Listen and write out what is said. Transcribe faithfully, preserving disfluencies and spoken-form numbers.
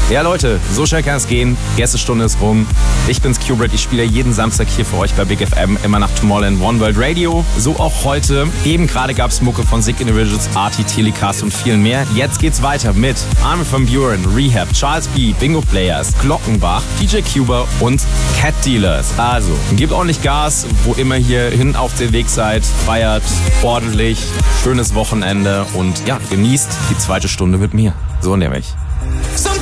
Ja Leute, so schnell kann es gehen. Gästestunde ist rum. Ich bin's Kubrick, ich spiele jeden Samstag hier für euch bei Big F M, immer nach Tomorrowland One World Radio. So auch heute. Eben gerade gab's Mucke von Sick Individuals, Artie, Telecast und vielen mehr. Jetzt geht's weiter mit Armin van Buuren, Rehab, Charles B, Bingo Players, Glockenbach, D J Cuba und Cat Dealers. Also, gebt ordentlich Gas, wo immer ihr hin auf dem Weg seid. Feiert ordentlich, schönes Wochenende und ja, genießt die zweite Stunde mit mir. So nämlich.